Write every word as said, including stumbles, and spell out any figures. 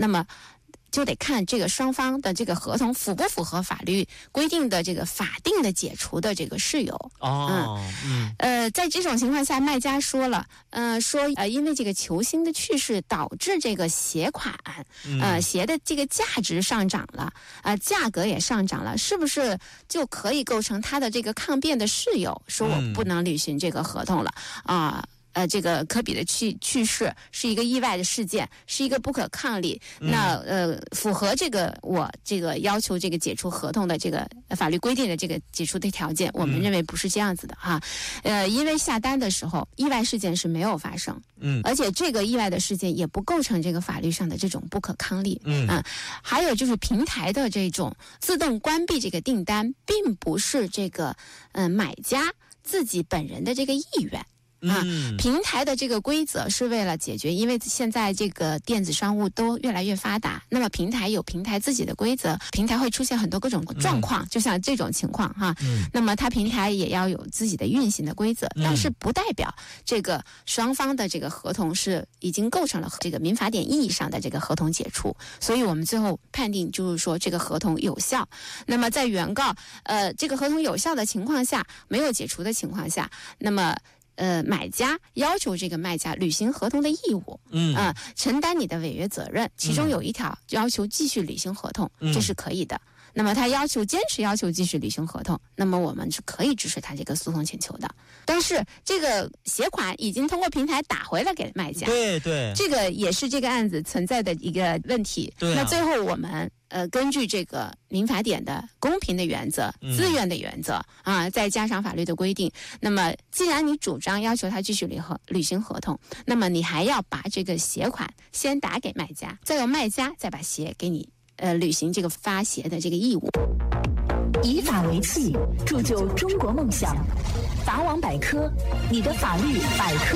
那么就得看这个双方的这个合同符不符合法律规定的这个法定的解除的这个事由。 哦，嗯， 呃，在这种情况下，卖家说了，呃，说呃，因为这个球星的去世导致这个鞋款，呃，鞋的这个价值上涨了，呃，价格也上涨了，是不是就可以构成他的这个抗辩的事由？说我不能履行这个合同了啊。呃呃，这个科比的去去世是一个意外的事件，是一个不可抗力。嗯、那呃，符合这个我这个要求这个解除合同的这个法律规定的这个解除的条件，我们认为不是这样子的哈。呃，因为下单的时候意外事件是没有发生，嗯，而且这个意外的事件也不构成这个法律上的这种不可抗力，嗯啊。还有就是平台的这种自动关闭这个订单，并不是这个嗯、呃、买家自己本人的这个意愿。啊，平台的这个规则是为了解决，因为现在这个电子商务都越来越发达，那么平台有平台自己的规则，平台会出现很多各种状况，嗯、就像这种情况哈。嗯、那么它平台也要有自己的运行的规则，嗯、但是不代表这个双方的这个合同是已经构成了这个民法典意义上的这个合同解除，所以我们最后判定就是说这个合同有效。那么在原告呃这个合同有效的情况下，没有解除的情况下，那么。呃，买家要求这个卖家履行合同的义务，嗯啊、呃，承担你的违约责任，其中有一条要求继续履行合同，嗯、这是可以的。那么他要求坚持要求继续履行合同，那么我们是可以支持他这个诉讼请求的。但是这个鞋款已经通过平台打回来给卖家， 对对， 这个也是这个案子存在的一个问题。 对、啊， 那最后我们呃根据这个民法典的公平的原则、嗯、自愿的原则啊，再加上法律的规定，那么既然你主张要求他继续履合履行合同，那么你还要把这个鞋款先打给卖家，再由卖家再把鞋给你。呃，履行这个发鞋的这个义务。 以法为器，铸就中国梦想。法网百科，你的法律百科。